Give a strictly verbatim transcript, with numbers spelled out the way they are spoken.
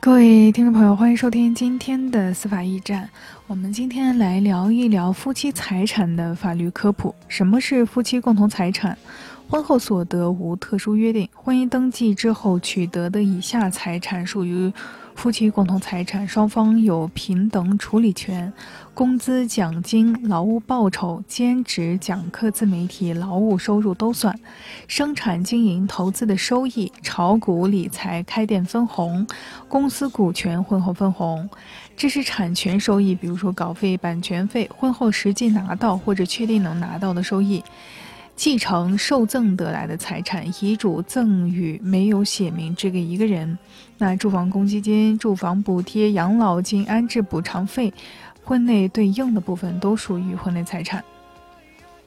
各位听众朋友，欢迎收听今天的司法驿站。我们今天来聊一聊夫妻财产的法律科普。什么是夫妻共同财产？婚后所得无特殊约定，婚姻登记之后取得的以下财产属于夫妻共同财产，双方有平等处理权。工资、奖金、劳务报酬、兼职、讲课、自媒体、劳务收入都算。生产经营、投资的收益、炒股、理财、开店分红、公司股权婚后分红。知识产权收益，比如说稿费、版权费，婚后实际拿到或者确定能拿到的收益。继承、受赠得来的财产，遗嘱、赠与没有写明只给一个人。那住房公积金、住房补贴、养老金、安置补偿费，婚内对应的部分都属于婚内财产。